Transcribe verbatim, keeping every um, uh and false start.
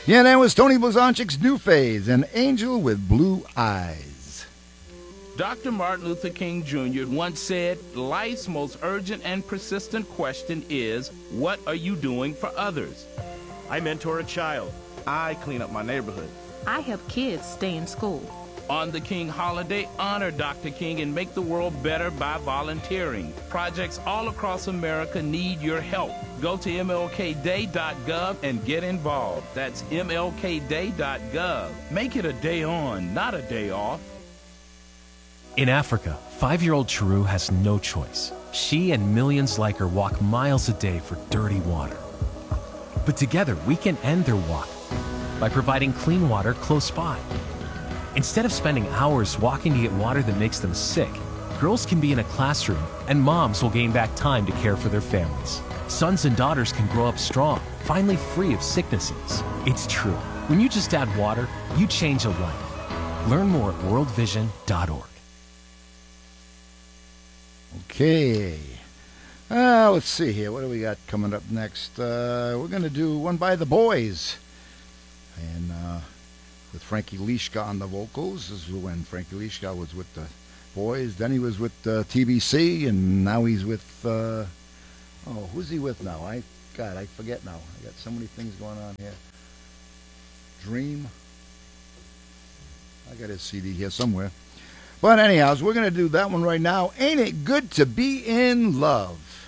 Yeah, that was Tony Blazonczyk's New Phase, An Angel with Blue Eyes. Doctor Martin Luther King Junior once said, life's most urgent and persistent question is, what are you doing for others? I mentor a child. I clean up my neighborhood. I help kids stay in school. On the King holiday, honor Doctor King and make the world better by volunteering. Projects all across America need your help. Go to M L K day dot gov and get involved. That's M L K day dot gov. Make it a day on, not a day off. In Africa, five-year-old Chiru has no choice. She and millions like her walk miles a day for dirty water. But together, we can end their walk by providing clean water close by. Instead of spending hours walking to get water that makes them sick, girls can be in a classroom and moms will gain back time to care for their families. Sons and daughters can grow up strong, finally free of sicknesses. It's true. When you just add water, you change a life. Learn more at world vision dot org. Okay. Uh, let's see here. What do we got coming up next? Uh, we're going to do One by the Boys. And uh, with Frankie Lischka on the vocals. This is when Frankie Lischka was with the Boys. Then he was with uh, T B C. And now he's with... Uh, oh, who's he with now? I God, I forget now. I got so many things going on here. Dream. I got his C D here somewhere. But anyhow, so we're going to do that one right now. Ain't It Good to Be in Love?